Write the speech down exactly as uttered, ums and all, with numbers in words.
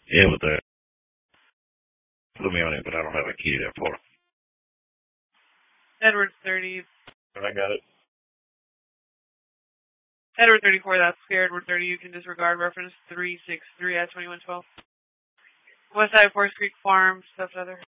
Yeah, with that. Put me on it, but I don't have a key to that portal. Edward thirty. I got it. Edward thirty-four, that's scared. Edward thirty, you can disregard reference three six three at twenty-one twelve. West side of Forest Creek Farm, stuff other.